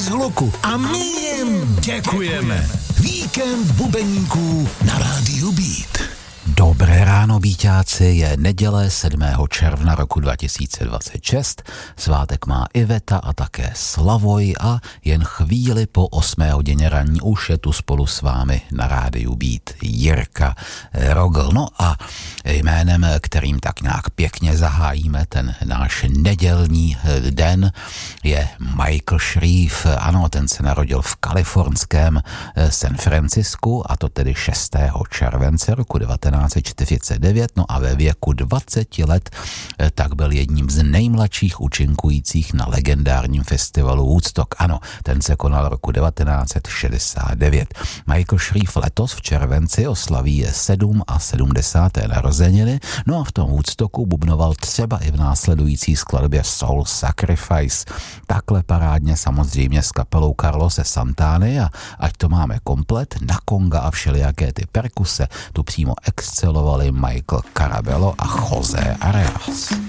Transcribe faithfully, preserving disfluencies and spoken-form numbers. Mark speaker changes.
Speaker 1: hluku a my jim děkujeme. Víkend bubeníků na rádiu Beat.
Speaker 2: Dobré ráno, Bíťáci, je neděle sedmého června roku dva tisíce dvacet šest. Svátek má Iveta a také Slavoj a jen chvíli po osmé hodině ranní už je tu spolu s vámi na rádiu Beat Jirka Rogl. No a jménem, kterým tak nějak pěkně zahájíme ten náš nedělní den, je Michael Shrieve. Ano, ten se narodil v kalifornském San Francisku, a to tedy šestého července roku devatenáct set čtyřicet devět, no a ve věku dvacet let tak byl jedním z nejmladších účinkujících na legendárním festivalu Woodstock. Ano, ten se konal roku devatenáct set šedesát devět. Michael Shrieve letos v červenci oslaví sedm a sedmdesáté narozeniny, no a v tom Woodstocku bubnoval třeba i v následující skladbě Soul Sacrifice. Takhle parádně samozřejmě s kapelou Carlose Santany, a ať to máme komplet, na konga a všelijaké ty perkuse tu přímo excelovali Michael Carabello a José Areas.